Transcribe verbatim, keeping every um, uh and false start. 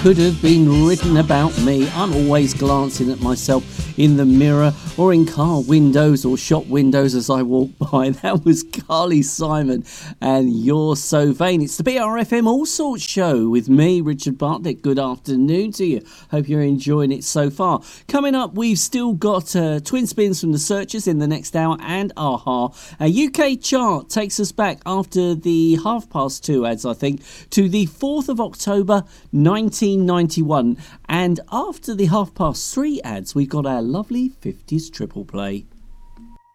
could have been written about me. I'm always glancing at myself in the mirror or in car windows or shop windows as I walk by. That was Carly Simon and You're So Vain. It's the B R F M All Sorts show with me, Richard Bartlett. Good afternoon to you. Hope you're enjoying it so far. Coming up, we've still got uh, Twin Spins from the Searchers in the next hour and Aha. A U K chart takes us back after the half past two ads, I think, to the fourth of October nineteen ninety-one. And after the half past three ads, we've got our lovely fifties triple play.